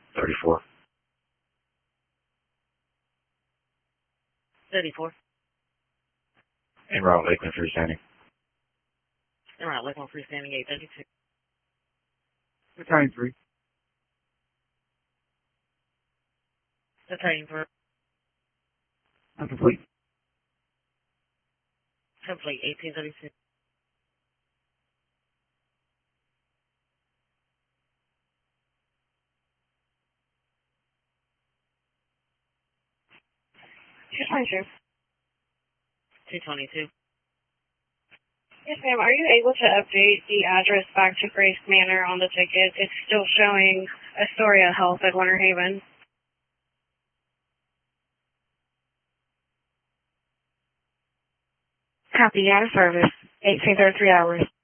34. 34. En route, Lakeland freestanding. En route, Lakeland freestanding 832. Battalion 3. Battalion 3. Complete. Complete 1832. Pleasure. 222. Yes, ma'am. Are you able to update the address back to Grace Manor on the ticket? It's still showing Astoria Health at Winter Haven. Copy, out of service. 1833 hours.